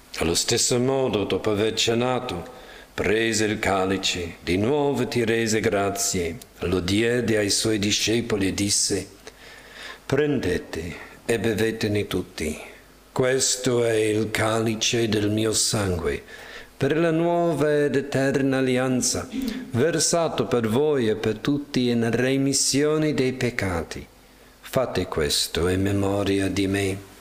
Allo stesso modo, dopo aver cenato, prese il calice, di nuovo ti rese grazie, lo diede ai suoi discepoli e disse: prendete e bevetene tutti. Questo è il calice del mio sangue, per la nuova ed eterna alleanza, versato per voi e per tutti in remissione dei peccati. Fate questo in memoria di me.